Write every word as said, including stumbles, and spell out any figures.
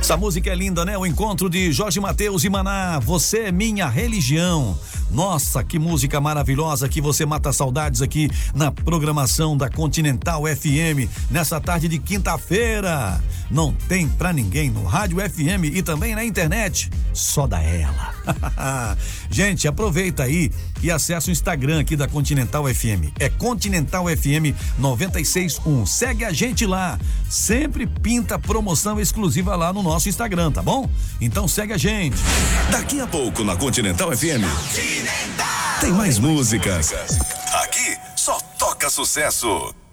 Essa música é linda, né? O encontro de Jorge Mateus e Maná, Você é Minha Religião. Nossa, que música maravilhosa, que você mata saudades aqui na programação da Continental F M, nessa tarde de quinta-feira. Não tem pra ninguém no rádio F M e também na internet, só da ela. Gente, aproveita aí e acessa o Instagram aqui da Continental F M. É Continental F M noventa e seis ponto um. Segue a gente lá. Sempre pinta promoção exclusiva lá no nosso Instagram, tá bom? Então segue a gente. Daqui a pouco na Continental F M. Continental. Tem mais músicas. Aqui só toca sucesso.